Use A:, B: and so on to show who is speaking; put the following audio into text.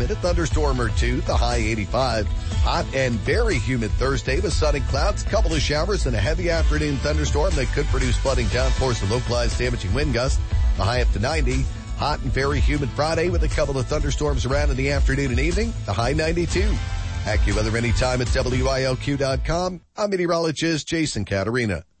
A: humid, a thunderstorm or two, the high 85. Hot and very humid Thursday with sunny clouds, a couple of showers, and a heavy afternoon thunderstorm that could produce flooding downpours and localized damaging wind gusts, the high up to 90. Hot and very humid Friday with a couple of thunderstorms around in the afternoon and evening, the high 92. AccuWeather anytime at WILQ.com. I'm meteorologist Jason Caterina.